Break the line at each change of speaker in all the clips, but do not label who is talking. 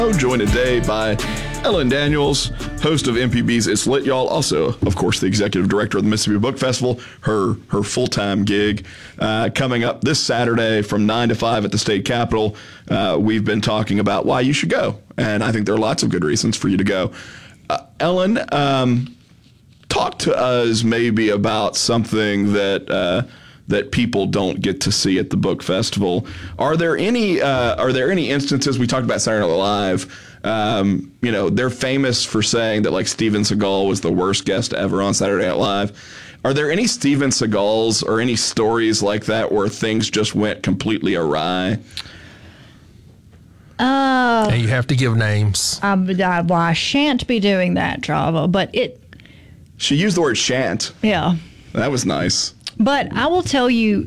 Joined today by Ellen Daniels, host of MPB's It's Lit, Y'all. Also, of course, the executive director of the Mississippi Book Festival, her full-time gig. Coming up this Saturday from 9 to 5 at the state capitol, we've been talking about why you should go. And I think there are lots of good reasons for you to go. Ellen, talk to us maybe about something that people don't get to see at the book festival. Are there any instances? We talked about Saturday Night Live. They're famous for saying that like Steven Seagal was the worst guest ever on Saturday Night Live. Are there any Steven Seagals or any stories like that where things just went completely awry?
And you have to give names.
I shan't be doing that, Java, but
She used the word shan't.
Yeah.
That was nice.
But I will tell you,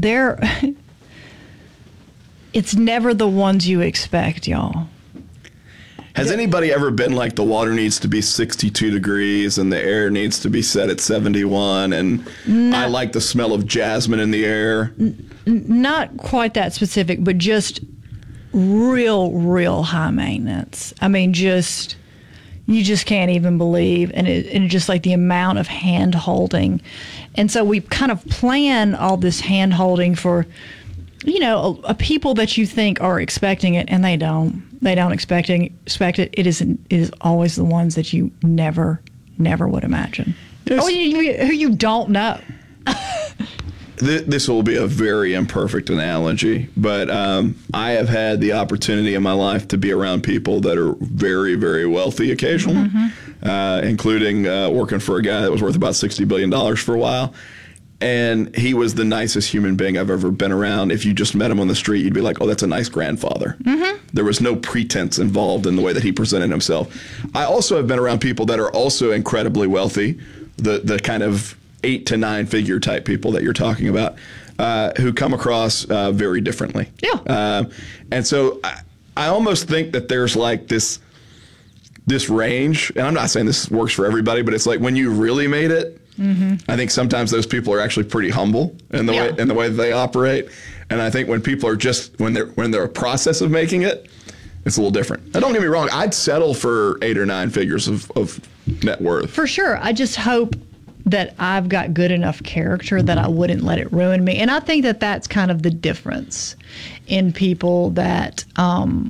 it's never the ones you expect, y'all.
Has anybody ever been like the water needs to be 62 degrees and the air needs to be set at 71 and I like the smell of jasmine in the air?
Not quite that specific, but just real high maintenance. I mean, you just can't even believe, and it just like the amount of hand holding. And so we kind of plan all this hand holding for, a people that you think are expecting it, and they don't. They don't expect it. It is always the ones that you never would imagine.
Yes.
Or who you don't know.
This will be a very imperfect analogy, but I have had the opportunity in my life to be around people that are very, very wealthy occasionally, including working for a guy that was worth about $60 billion for a while. And he was the nicest human being I've ever been around. If you just met him on the street, you'd be like, oh, that's a nice grandfather. Mm-hmm. There was no pretense involved in the way that he presented himself. I also have been around people that are also incredibly wealthy, the kind of 8 to 9 figure type people that you're talking about, who come across very differently.
Yeah.
And so I almost think that there's like this range, and I'm not saying this works for everybody, but it's like when you really made it, I think sometimes those people are actually pretty humble in the way that they operate. And I think when people are just when they're a process of making it, it's a little different. Now, don't get me wrong, I'd settle for 8 or 9 figures of net worth.
For sure. I just hope that I've got good enough character that I wouldn't let it ruin me. And I think that that's kind of the difference in people that, earn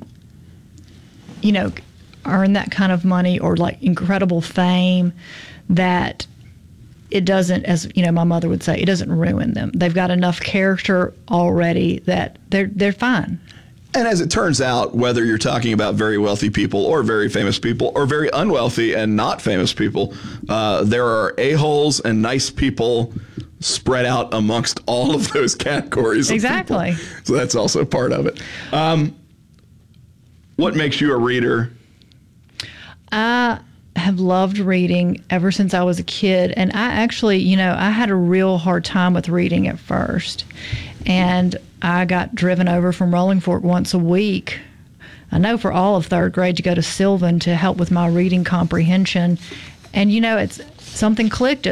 that kind of money or like incredible fame, that it doesn't, as my mother would say, it doesn't ruin them. They've got enough character already that they're fine.
And as it turns out, whether you're talking about very wealthy people or very famous people or very unwealthy and not famous people, there are a-holes and nice people spread out amongst all of those categories.
Exactly.
So that's also part of it. What makes you a reader?
I have loved reading ever since I was a kid. And I actually, I had a real hard time with reading at first. And I got driven over from Rolling Fork once a week. I know for all of 3rd grade to go to Sylvan to help with my reading comprehension. And, it's something clicked.